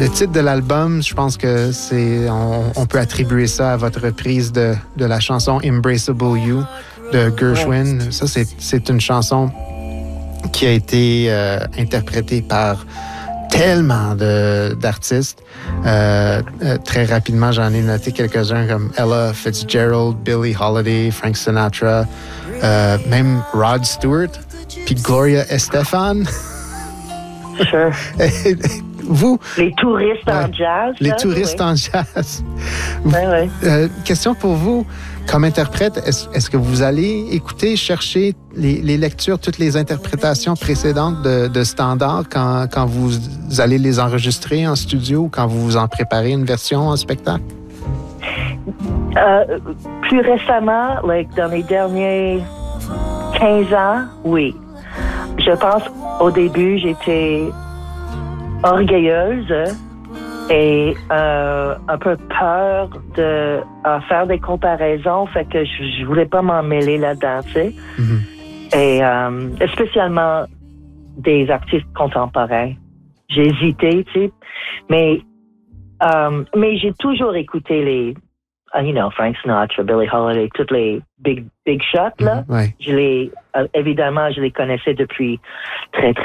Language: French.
Le titre de l'album, je pense que on peut attribuer ça à votre reprise de la chanson Embraceable You de Gershwin. Ouais. Ça, c'est une chanson qui a été interprétée par tellement d'artistes. Très rapidement, j'en ai noté quelques-uns comme Ella Fitzgerald, Billie Holiday, Frank Sinatra, même Rod Stewart, puis Gloria Estefan. Sure. Vous? Les touristes en jazz. Les touristes en jazz. Ouais. Question pour vous. Comme interprète, est-ce que vous allez écouter, chercher les lectures, toutes les interprétations précédentes de standards quand vous allez les enregistrer en studio ou quand vous en préparez une version en spectacle? Plus récemment, dans les derniers 15 ans, oui. Je pense au début, j'étais orgueilleuse et un peu peur de faire des comparaisons, fait que je voulais pas m'en mêler là-dedans, tu sais. Mm-hmm. Et spécialement des artistes contemporains. J'ai hésité, tu sais, mais j'ai toujours écouté les Frank Sinatra, Billie Holiday, toutes les big shots là. Ouais. Évidemment, je les connaissais depuis très